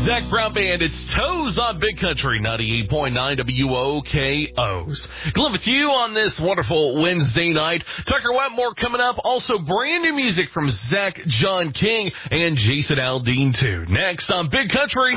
Zach Brown Band, it's Toes on Big Country 98.9 WOKOs. Glad with you on this wonderful Wednesday night. Tucker Wetmore coming up. Also brand new music from Zach John King and Jason Aldean too. Next on Big Country.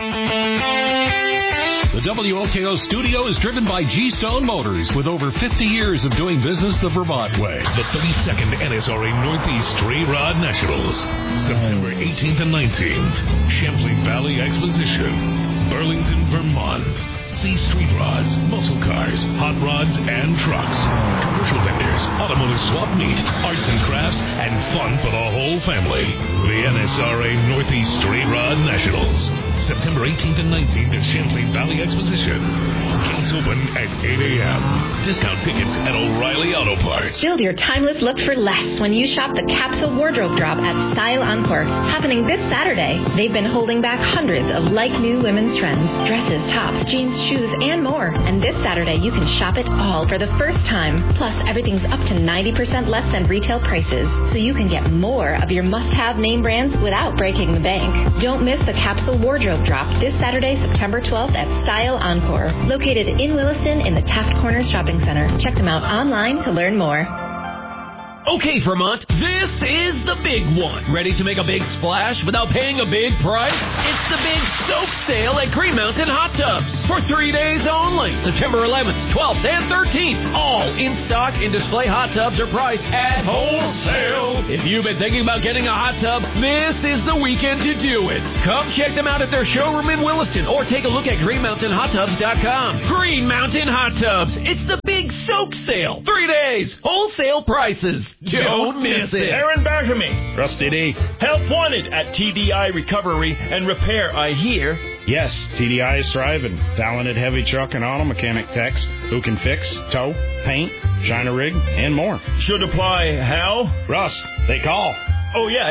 The WOKO studio is driven by G-Stone Motors with over 50 years of doing business the Vermont way. The 32nd NSRA Northeast Stray Rod Nationals, September 18th and 19th. Champlain Valley Exposition, Burlington, Vermont. See street rods, muscle cars, hot rods, and trucks. Commercial vendors, automotive swap meet, arts and crafts, and fun for the whole family. The NSRA Northeast Stray Rod Nationals, September 18th and 19th at Champlain Valley Exposition. Gates open at 8 a.m. Discount tickets at O'Reilly Auto Parts. Build your timeless look for less when you shop the Capsule Wardrobe Drop at Style Encore, happening this Saturday. They've been holding back hundreds of like-new women's trends, dresses, tops, jeans, shoes, and more. And this Saturday, you can shop it all for the first time. Plus, everything's up to 90% less than retail prices, so you can get more of your must-have name brands without breaking the bank. Don't miss the Capsule Wardrobe Drop this Saturday, September 12th at Style Encore, located in Williston in the Taft Corners Shopping Center. Check them out online to learn more. Okay, Vermont, this is the big one. Ready to make a big splash without paying a big price? It's the big soak sale at Green Mountain Hot Tubs for 3 days only. September 11th, 12th, and 13th. All in stock and display hot tubs are priced at wholesale. If you've been thinking about getting a hot tub, this is the weekend to do it. Come check them out at their showroom in Williston or take a look at GreenMountainHotTubs.com. Green Mountain Hot Tubs. It's the big soak sale. 3 days. Wholesale prices. Don't miss it. Aaron Bartamy. Rusty D. Help wanted at TDI Recovery and Repair, I hear. Yes, TDI is thriving. Talented heavy truck and auto mechanic techs who can fix, tow, paint, shine a rig, and more. Should apply how? Russ, they call. Oh, yeah,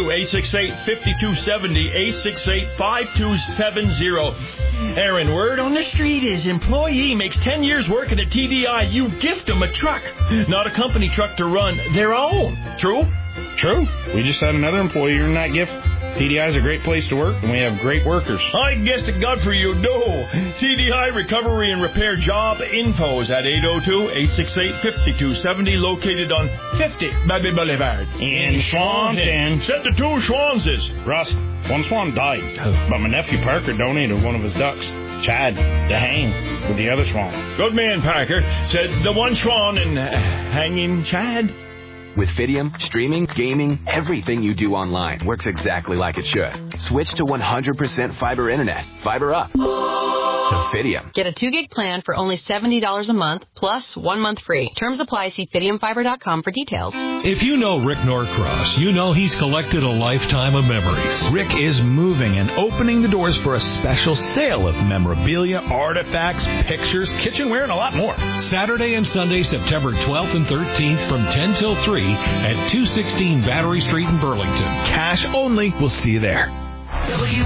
802-868-5270, 868-5270. Aaron, word on the street is employee makes 10 years working at TDI, you gift them a truck. Not a company truck to run, their own. True? True. We just had another employee earn that gift. TDI is a great place to work, and we have great workers. I guess to God for you, no. TDI Recovery and Repair Job Infos at 802-868-5270, located on 50 Baby Boulevard. In Swanton. Set the 2 Schwanses. Russ, one swan died, but my nephew Parker donated one of his ducks, Chad, to hang with the other swan. Good man, Parker. Said the one swan and hanging Chad. With Fidium, streaming, gaming, everything you do online works exactly like it should. Switch to 100% fiber internet. Fiber up. To Fidium. Get a 2-gig plan for only $70 a month, plus 1 month free. Terms apply. See FidiumFiber.com for details. If you know Rick Norcross, you know he's collected a lifetime of memories. Rick is moving and opening the doors for a special sale of memorabilia, artifacts, pictures, kitchenware, and a lot more. Saturday and Sunday, September 12th and 13th from 10 till 3 at 216 Battery Street in Burlington. Cash only. We'll see you there.